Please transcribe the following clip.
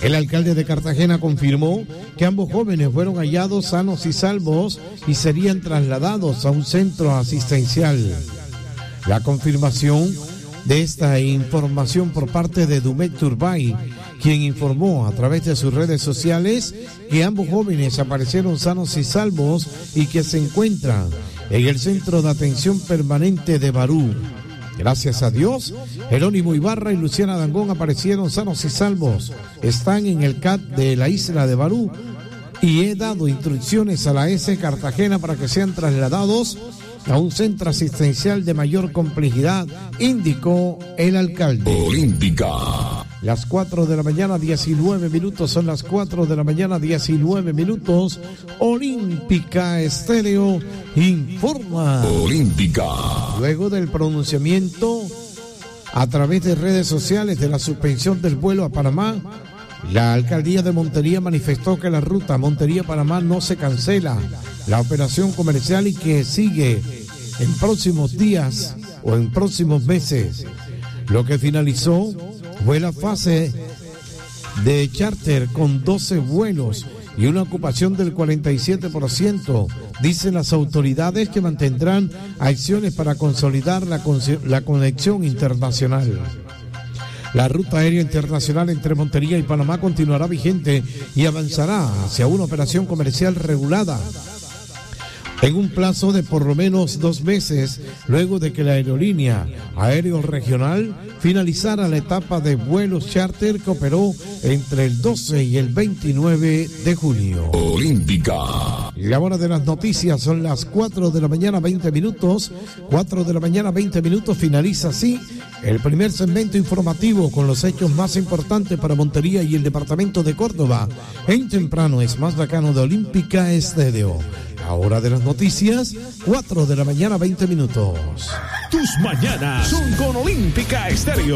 El alcalde de Cartagena confirmó que ambos jóvenes fueron hallados sanos y salvos y serían trasladados a un centro asistencial. La confirmación de esta información por parte de Dumet Turbay, quien informó a través de sus redes sociales que ambos jóvenes aparecieron sanos y salvos y que se encuentran en el Centro de Atención Permanente de Barú. Gracias a Dios, Jerónimo Ibarra y Luciana Dangón aparecieron sanos y salvos. Están en el CAT de la isla de Barú y he dado instrucciones a la S Cartagena para que sean trasladados a un centro asistencial de mayor complejidad, indicó el alcalde. Olímpica. Las 4 de la mañana, 19 minutos, son las 4 de la mañana, 19 minutos. Olímpica Estéreo informa. Olímpica. Luego del pronunciamiento a través de redes sociales de la suspensión del vuelo a Panamá, la alcaldía de Montería manifestó que la ruta Montería-Panamá no se cancela, la operación comercial, y que sigue en próximos días o en próximos meses. Lo que finalizó fue la fase de charter con 12 vuelos y una ocupación del 47%. Dicen las autoridades que mantendrán acciones para consolidar la conexión internacional. La ruta aérea internacional entre Montería y Panamá continuará vigente y avanzará hacia una operación comercial regulada en un plazo de por lo menos 2 meses, luego de que la aerolínea aéreo regional finalizara la etapa de vuelos charter que operó entre el 12 y el 29 de junio. Olímpica. La hora de las noticias son las 4 de la mañana, 20 minutos. 4 de la mañana, 20 minutos. Finaliza así el primer segmento informativo con los hechos más importantes para Montería y el departamento de Córdoba. En Temprano es más bacano de Olímpica Estéreo. La hora de las noticias, 4 de la mañana, 20 minutos. Tus mañanas son con Olímpica Estéreo.